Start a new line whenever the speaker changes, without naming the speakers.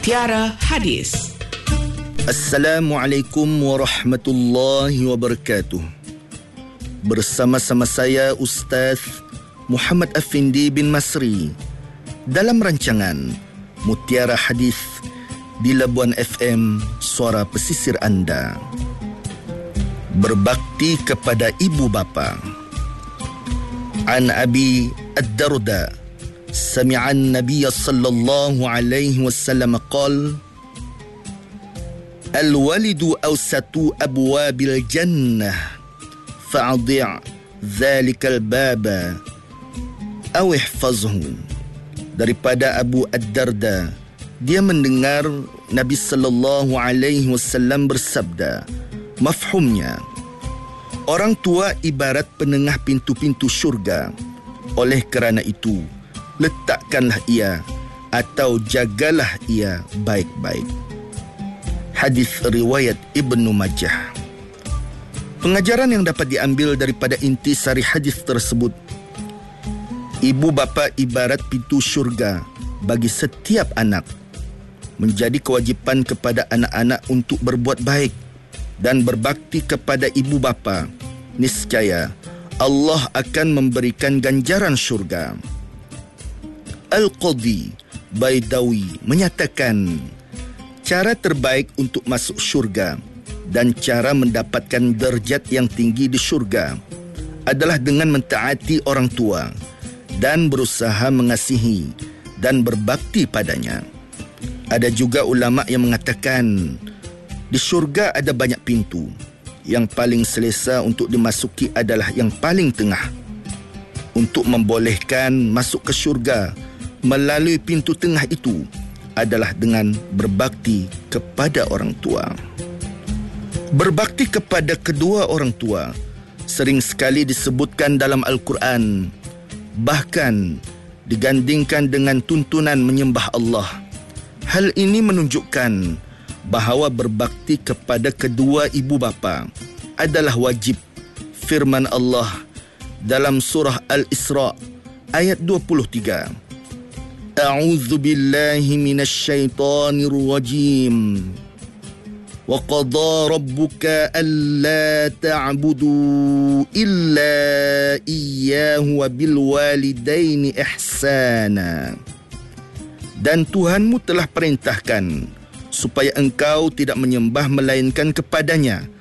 Tiara Hadis.
Assalamualaikum warahmatullahi wabarakatuh. Bersama-sama saya Ustaz Muhammad Afindi bin Masri dalam rancangan Mutiara Hadis di Labuan FM, suara pesisir anda. Berbakti kepada ibu bapa. An Abi Ad-Darda sami'an Nabiy sallallahu alaihi wasallam qala Al-walidu awsatu abwabil jannah fa'adhi' dhalikal baba aw ihfazhu. Daripada Abu Ad-Darda, dia mendengar Nabi sallallahu alaihi wasallam bersabda, mafhumnya, orang tua ibarat penengah pintu-pintu syurga. Oleh kerana itu, letakkanlah ia atau jagalah ia baik-baik. Hadis riwayat Ibnu Majah. Pengajaran yang dapat diambil daripada intisari hadis tersebut, ibu bapa ibarat pintu syurga bagi setiap anak. Menjadi kewajipan kepada anak-anak untuk berbuat baik dan berbakti kepada ibu bapa. Niscaya Allah akan memberikan ganjaran syurga. Al-Qadhi Baidawi menyatakan, cara terbaik untuk masuk syurga dan cara mendapatkan derajat yang tinggi di syurga adalah dengan mentaati orang tua dan berusaha mengasihi dan berbakti padanya. Ada juga ulama yang mengatakan, di syurga ada banyak pintu. Yang paling selesa untuk dimasuki adalah yang paling tengah. Untuk membolehkan masuk ke syurga melalui pintu tengah itu adalah dengan berbakti kepada orang tua. Berbakti kepada kedua orang tua sering sekali disebutkan dalam Al-Quran, bahkan digandingkan dengan tuntunan menyembah Allah. Hal ini menunjukkan bahawa berbakti kepada kedua ibu bapa adalah wajib. Firman Allah dalam surah Al-Isra ayat 23, A'udzu billahi minasy syaithanir rajim. Wa qadha rabbuka alla ta'budu illa iyyahu wa bil walidaini ihsana. Dan Tuhanmu telah perintahkan supaya engkau tidak menyembah melainkan kepadanya